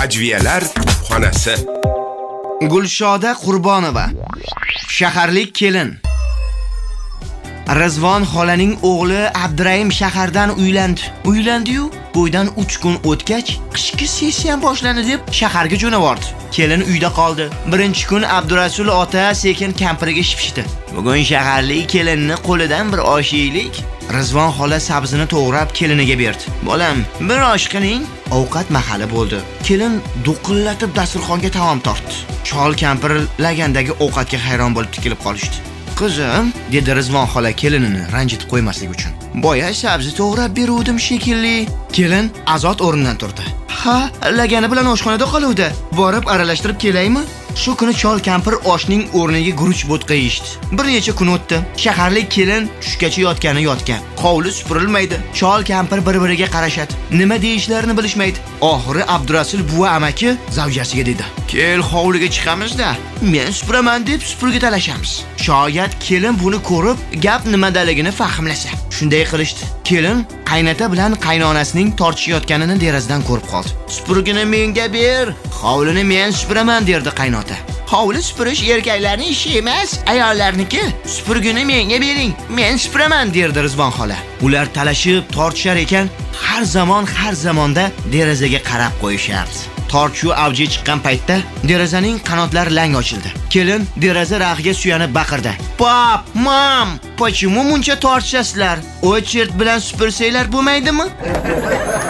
Ajviyalar xonasi. Gulshoda Qurbonova. Shaharlik kelin. Rizvon xolaning o'g'li Abdurahim shahardan uylandi-yu, to'ydan 3 kun o'tgach, qishki sessiya boshlandi deb shaharga jo'navordi. Kelin uyda qoldi. Birinchi kun Abdurasul ota sekin kampiriga shipshidi. Bugun shaharlik kelinni qo'lidan bir osh yeylik. Rizvon xola sabzini to'g'rab keliniga berdi. Bolam, bir osh qiling. Ovqat mahali bo'ldi. Kelin do'qillatib dasturxonga taom tortdi. Chol kampir lagandagi ovqatga hayron bo'lib tikilib qolishdi. Qizim, dedi Rizvon xola kelinini ranjitib qo'ymaslik uchun. Boya sabzi to'g'rab beruvdim shekilli. Kelin azod o'rnidan turdi. Ha, lagani bilan oshxonada qoluvdi. Borib aralashtirib kelaymi? Shu kuni chol kampir oshning o'rniga guruch bo'tqa yeyishdi. Bir necha kun o'tdi. Shaharlik kelin tushgacha yotgan. Hovli supurilmaydi. Chol kampir bir-biriga qarashadi. Nima deyishlarini bilishmaydi. Oxiri Abdurasul buva amaki zavjasiga dedi: "Kel, hovliga chiqamiz-da. Men supuraman deb supurga talashamiz." Shoyat kelin buni ko'rib, gap nimadaligini fahmlasa. Shunday qilishdi. Kelin qaynota bilan qaynonasining tortishayotganini derazadan ko'rib qoldi. "Supurgini menga ber, hovlini men supuraman" derdi qaynota. "Hovli supurish erkaklarning ishi emas, ayollarniki. Supurgini menga bering, men supuraman" derdi Rizvon xola. Ular talashib tortishar ekan, har zamonda derazaga qarab qo'yishardi. Tortishuv avjiga chiqqan paytda derazaning qanotlari lang ochildi. Kelin deraza rag'iga suyanib baqirdi: "Pap, mam, почему muncha tortishasizlar? O'chirt bilan supursanglar bo'lmaydimi?"